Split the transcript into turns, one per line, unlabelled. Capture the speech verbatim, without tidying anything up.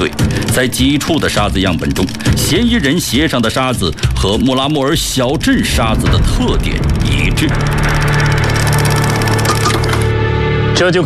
对，在几处的沙子样本中，嫌疑人鞋上的沙子和穆拉莫尔小镇沙子的特点一致。